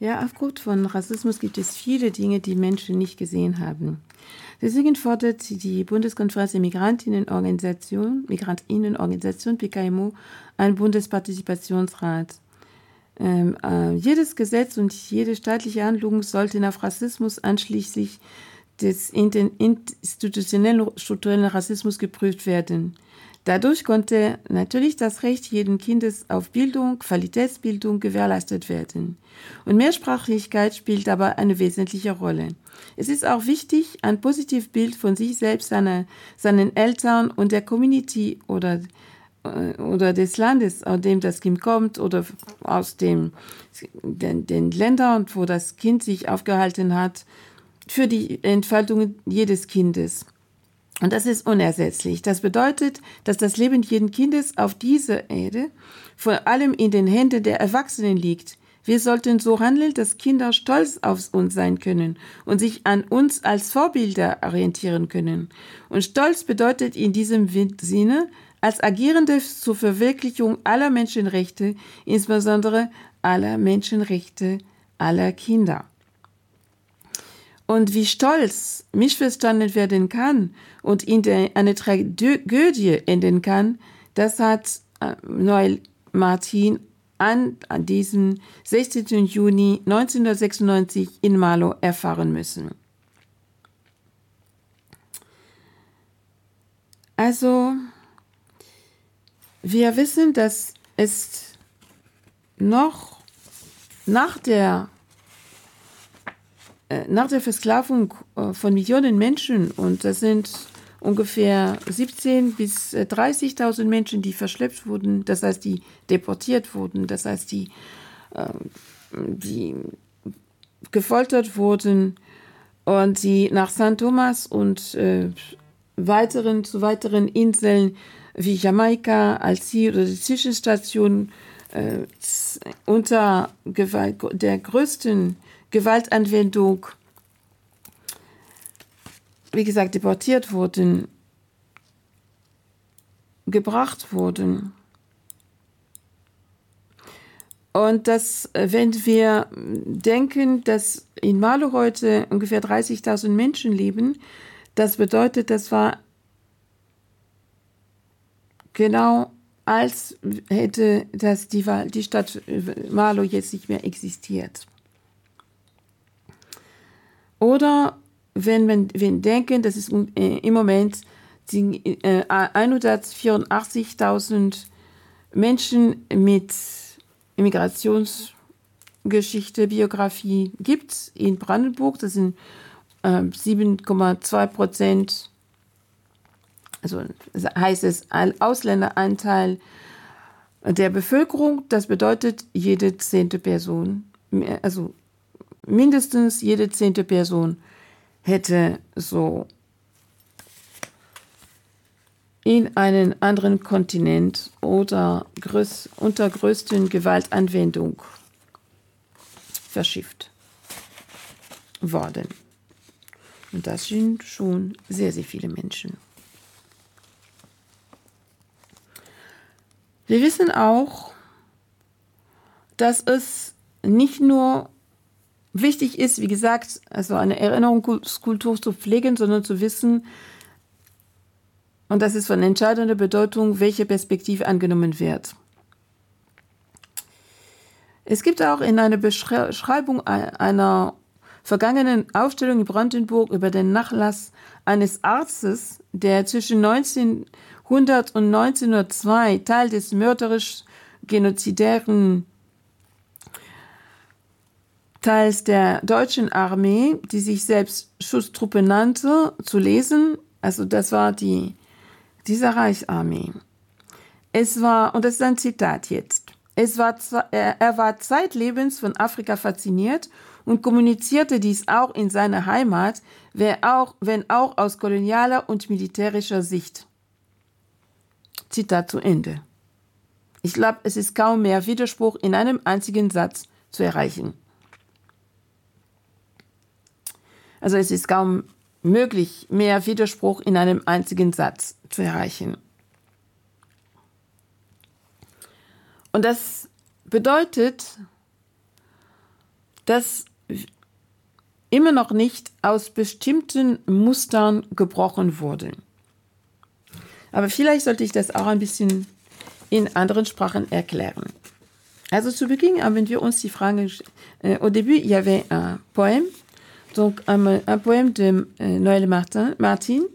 Ja, aufgrund von Rassismus gibt es viele Dinge, die Menschen nicht gesehen haben. Deswegen fordert die Bundeskonferenz der Migrantinnenorganisation PKMO einen Bundespartizipationsrat. Jedes Gesetz und jede staatliche Handlung sollten auf Rassismus einschließlich des institutionellen strukturellen Rassismus geprüft werden. Dadurch konnte natürlich das Recht jeden Kindes auf Bildung, Qualitätsbildung gewährleistet werden. Und Mehrsprachigkeit spielt aber eine wesentliche Rolle. Es ist auch wichtig, ein positives Bild von sich selbst, seinen Eltern und der Community oder des Landes, aus dem das Kind kommt oder aus den Ländern, wo das Kind sich aufgehalten hat, für die Entfaltung jedes Kindes. Und das ist unersetzlich. Das bedeutet, dass das Leben jeden Kindes auf dieser Erde vor allem in den Händen der Erwachsenen liegt. Wir sollten so handeln, dass Kinder stolz auf uns sein können und sich an uns als Vorbilder orientieren können. Und Stolz bedeutet in diesem Sinne, als Agierende zur Verwirklichung aller Menschenrechte, insbesondere aller Menschenrechte aller Kinder. Und wie Stolz missverstanden werden kann und in eine Tragödie enden kann, das hat Noel Martin an diesem 16. Juni 1996 in Malo erfahren müssen. Also, wir wissen, dass es noch nach der Versklavung von Millionen Menschen, und das sind ungefähr 17.000 bis 30.000 Menschen, die verschleppt wurden, das heißt, die deportiert wurden, das heißt, die gefoltert wurden und die nach St. Thomas und zu weiteren Inseln wie Jamaika, als Ziel oder die Zwischenstation unter der größten Gewaltanwendung, wie gesagt, deportiert wurden, gebracht wurden. Und das, wenn wir denken, dass in Malo heute ungefähr 30.000 Menschen leben, das bedeutet, das war genau, als hätte das die Stadt Malo jetzt nicht mehr existiert. Oder wenn wir denken, dass es im Moment 184.000 Menschen mit Immigrationsgeschichte, Biografie gibt in Brandenburg, das sind 7,2%, also heißt es Ausländeranteil der Bevölkerung, das bedeutet jede 10. Person, also mindestens jede 10. Person hätte so in einen anderen Kontinent oder unter größten Gewaltanwendung verschifft worden. Und das sind schon sehr, sehr viele Menschen. Wir wissen auch, dass es nicht nur wichtig ist, wie gesagt, also eine Erinnerungskultur zu pflegen, sondern zu wissen, und das ist von entscheidender Bedeutung, welche Perspektive angenommen wird. Es gibt auch in einer Beschreibung einer vergangenen Ausstellung in Brandenburg über den Nachlass eines Arztes, der zwischen 1900 und 1902 Teil des mörderisch-genozidären Teils der deutschen Armee, die sich selbst Schutztruppe nannte, zu lesen. Also das war diese Reichsarmee. Und das ist ein Zitat jetzt, er war zeitlebens von Afrika fasziniert und kommunizierte dies auch in seiner Heimat, wenn auch aus kolonialer und militärischer Sicht. Zitat zu Ende. Ich glaube, es ist kaum mehr Widerspruch in einem einzigen Satz zu erreichen. Also es ist kaum möglich, mehr Widerspruch in einem einzigen Satz zu erreichen. Und das bedeutet, dass immer noch nicht aus bestimmten Mustern gebrochen wurde. Aber vielleicht sollte ich das auch ein bisschen in anderen Sprachen erklären. Also zu Beginn haben wir uns die Frage, au début, il y avait un poème, donc un poème de Noël Martin.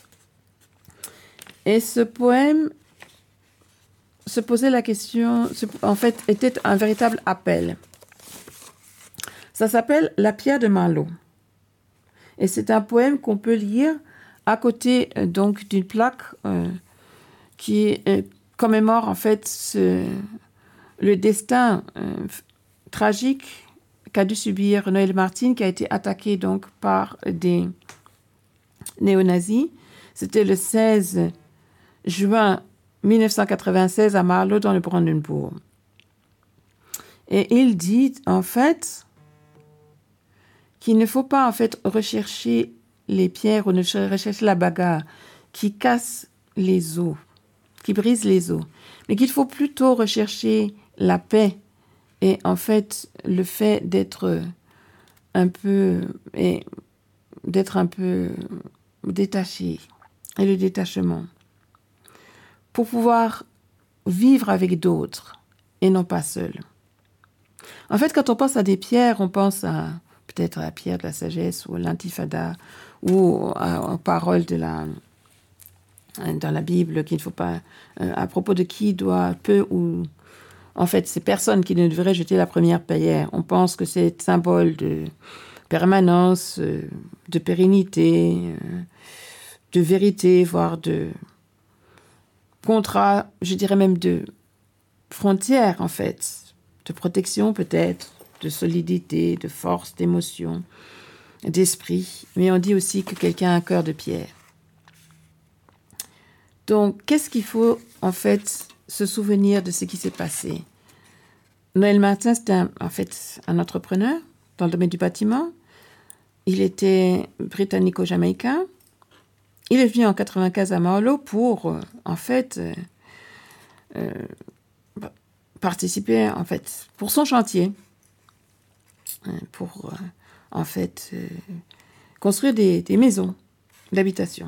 Et ce poème se posait la question, en fait, était un véritable appel. Ça s'appelle La pierre de Marlowe. Et c'est un poème qu'on peut lire à côté donc d'une plaque qui commémore en fait le destin tragique qu'a dû subir Noël Martin, qui a été attaqué donc par des néo-nazis. C'était le 16 juin 1996 à Marlowe, dans le Brandenbourg. Et il dit en fait qu'il ne faut pas en fait rechercher les pierres ou ne rechercher la bagarre qui casse les os, qui brise les os, mais qu'il faut plutôt rechercher la paix et en fait le fait d'être un peu détaché et le détachement pour pouvoir vivre avec d'autres et non pas seul. En fait, quand on pense à des pierres, on pense à peut-être à la pierre de la sagesse ou à l'intifada ou aux paroles dans la Bible qu'il ne faut pas, à propos de qui peut ou en fait ces personnes qui ne devraient jeter la première pierre. On pense que c'est symbole de permanence, de pérennité, de vérité, voire de contrat, je dirais même de frontières en fait, de protection peut-être, de solidité, de force, d'émotion, d'esprit. Mais on dit aussi que quelqu'un a un cœur de pierre. Donc, qu'est-ce qu'il faut en fait se souvenir de ce qui s'est passé? Noël Martin, c'était en fait un entrepreneur dans le domaine du bâtiment. Il était britannico-jamaïcain. Il est venu en 1995 à Marlowe pour, en fait, participer, en fait, pour son chantier, pour, en fait, construire des maisons d'habitation.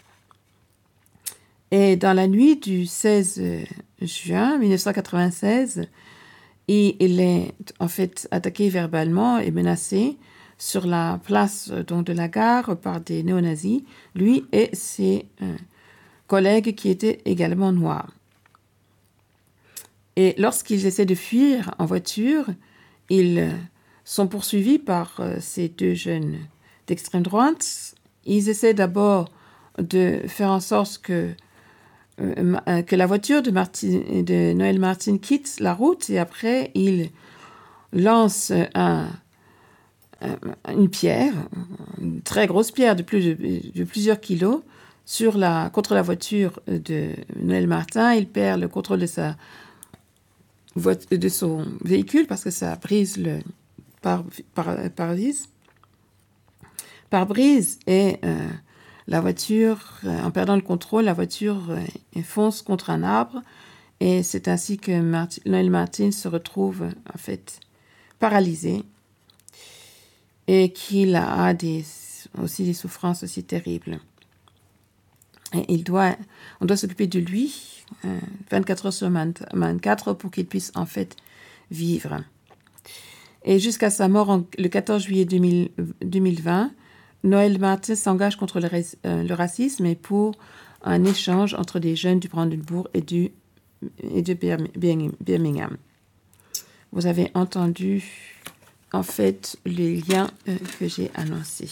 Et dans la nuit du 16 juin 1996, il est, en fait, attaqué verbalement et menacé sur la place donc, de la gare par des néo-nazis, lui et ses collègues qui étaient également noirs. Et lorsqu'ils essaient de fuir en voiture, ils sont poursuivis par ces deux jeunes d'extrême droite. Ils essaient d'abord de faire en sorte que la voiture de Noël Martin quitte la route et après ils lancent une pierre, une très grosse pierre de plusieurs kilos contre la voiture de Noël Martin. Il perd le contrôle de son véhicule parce que ça brise le pare-brise et la voiture, en perdant le contrôle, la voiture fonce contre un arbre et c'est ainsi que Noël Martin se retrouve en fait paralysé et qu'il a aussi des souffrances aussi terribles. Et on doit s'occuper de lui 24 heures sur 24 pour qu'il puisse en fait vivre. Et jusqu'à sa mort le 14 juillet 2020, Noël Martin s'engage contre le racisme et pour un échange entre des jeunes du Brandenbourg et de Birmingham. Vous avez entendu en fait les liens que j'ai annoncés.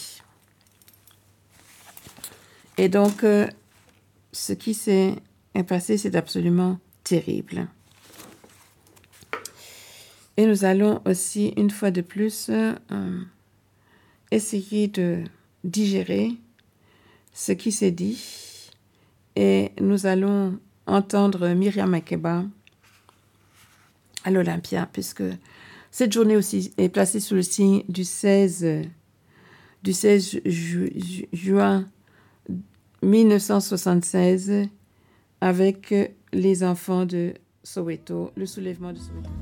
Et donc, ce qui s'est passé, c'est absolument terrible. Et nous allons aussi, une fois de plus, essayer de digérer ce qui s'est dit. Et nous allons entendre Myriam Makeba à l'Olympia, puisque cette journée aussi est placée sous le signe du 16 juin 1976 avec les enfants de Soweto, le soulèvement de Soweto.